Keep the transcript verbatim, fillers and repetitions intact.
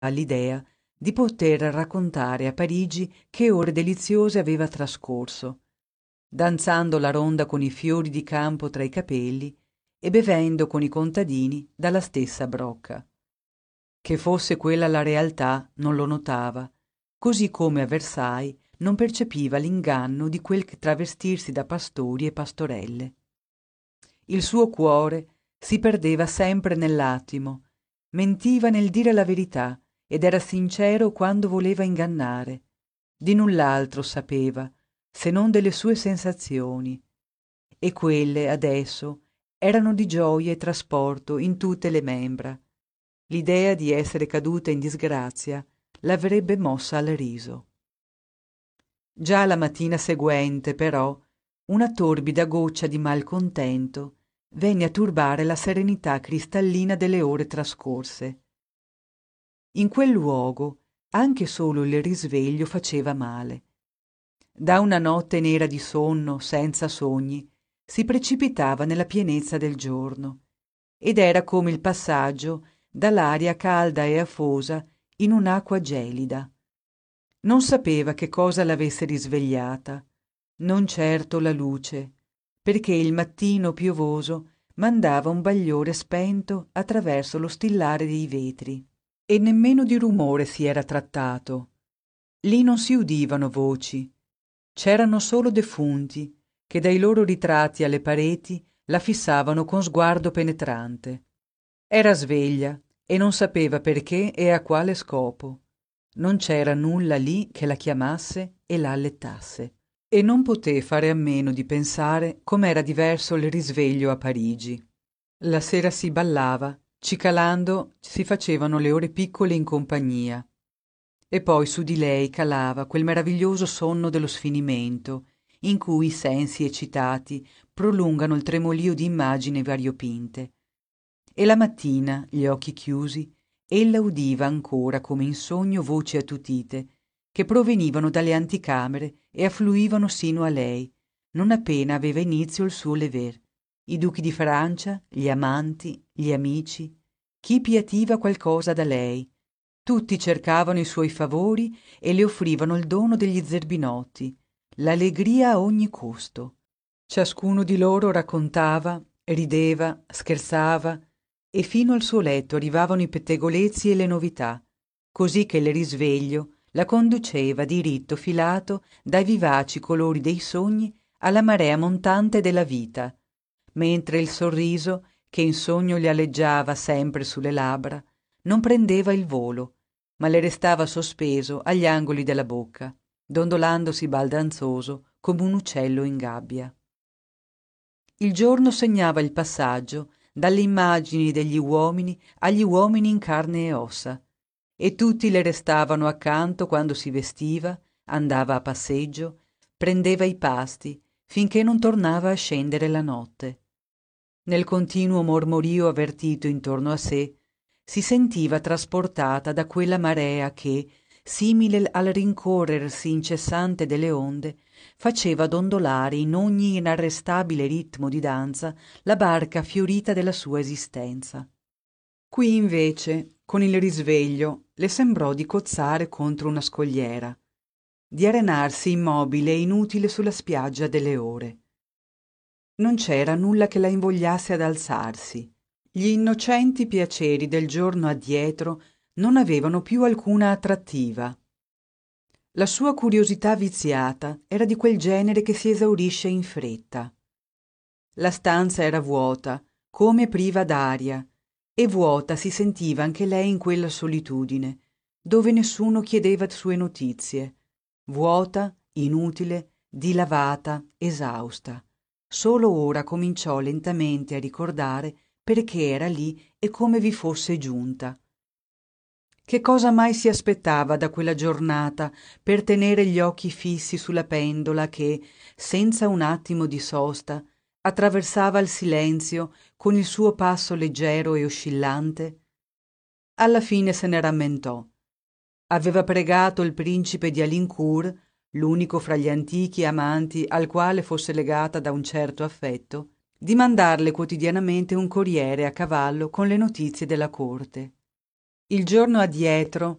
all'idea di poter raccontare a Parigi che ore deliziose aveva trascorso, danzando la ronda con i fiori di campo tra i capelli e bevendo con i contadini dalla stessa brocca. Che fosse quella la realtà non lo notava, così come a Versailles non percepiva l'inganno di quel travestirsi da pastori e pastorelle. Il suo cuore si perdeva sempre nell'attimo, mentiva nel dire la verità ed era sincero quando voleva ingannare. Di null'altro sapeva, se non delle sue sensazioni, e quelle, adesso, erano di gioia e trasporto in tutte le membra. L'idea di essere caduta in disgrazia l'avrebbe mossa al riso. Già la mattina seguente, però, una torbida goccia di malcontento venne a turbare la serenità cristallina delle ore trascorse. In quel luogo anche solo il risveglio faceva male. Da una notte nera di sonno, senza sogni, si precipitava nella pienezza del giorno, ed era come il passaggio dall'aria calda e afosa in un'acqua gelida. Non sapeva che cosa l'avesse risvegliata, non certo la luce, perché il mattino piovoso mandava un bagliore spento attraverso lo stillare dei vetri, e nemmeno di rumore si era trattato. Lì non si udivano voci, c'erano solo defunti che dai loro ritratti alle pareti la fissavano con sguardo penetrante. Era sveglia e non sapeva perché e a quale scopo. Non c'era nulla lì che la chiamasse e la allettasse. E non poté fare a meno di pensare com'era diverso il risveglio a Parigi. La sera si ballava, cicalando si facevano le ore piccole in compagnia. E poi su di lei calava quel meraviglioso sonno dello sfinimento, in cui i sensi eccitati prolungano il tremolio di immagini variopinte. E la mattina, gli occhi chiusi, ella udiva ancora come in sogno voci attutite che provenivano dalle anticamere e affluivano sino a lei, non appena aveva inizio il suo lever. I duchi di Francia, gli amanti, gli amici, chi piativa qualcosa da lei, tutti cercavano i suoi favori e le offrivano il dono degli zerbinotti, l'allegria a ogni costo. Ciascuno di loro raccontava, rideva, scherzava, e fino al suo letto arrivavano i pettegolezzi e le novità, così che il risveglio la conduceva diritto filato dai vivaci colori dei sogni alla marea montante della vita, mentre il sorriso, che in sogno le aleggiava sempre sulle labbra, non prendeva il volo, ma le restava sospeso agli angoli della bocca, dondolandosi baldanzoso come un uccello in gabbia. Il giorno segnava il passaggio dalle immagini degli uomini agli uomini in carne e ossa, e tutti le restavano accanto quando si vestiva, andava a passeggio, prendeva i pasti, finché non tornava a scendere la notte. Nel continuo mormorio avvertito intorno a sé, si sentiva trasportata da quella marea che, simile al rincorrersi incessante delle onde, faceva dondolare in ogni inarrestabile ritmo di danza la barca fiorita della sua esistenza. Qui invece, con il risveglio, le sembrò di cozzare contro una scogliera, di arenarsi immobile e inutile sulla spiaggia delle ore. Non c'era nulla che la invogliasse ad alzarsi. Gli innocenti piaceri del giorno addietro non avevano più alcuna attrattiva. La sua curiosità viziata era di quel genere che si esaurisce in fretta. La stanza era vuota, come priva d'aria, e vuota si sentiva anche lei in quella solitudine, dove nessuno chiedeva sue notizie, vuota, inutile, dilavata, esausta. Solo ora cominciò lentamente a ricordare perché era lì e come vi fosse giunta. Che cosa mai si aspettava da quella giornata per tenere gli occhi fissi sulla pendola che, senza un attimo di sosta, attraversava il silenzio con il suo passo leggero e oscillante? Alla fine se ne rammentò. Aveva pregato il principe di Alincourt, l'unico fra gli antichi amanti al quale fosse legata da un certo affetto, di mandarle quotidianamente un corriere a cavallo con le notizie della corte. il giorno addietro